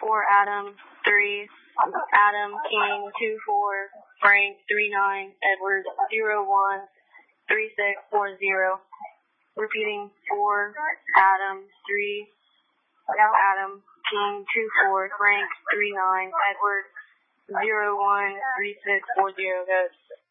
4 Adam, 3 Adam, King, 2-4, Frank, 3-9, Edward, 0-1, 3640. Repeating 4 Adam, 3 Adam, King, 2-4, Frank, 3-9, Edward, 0-1, 3640. Goes.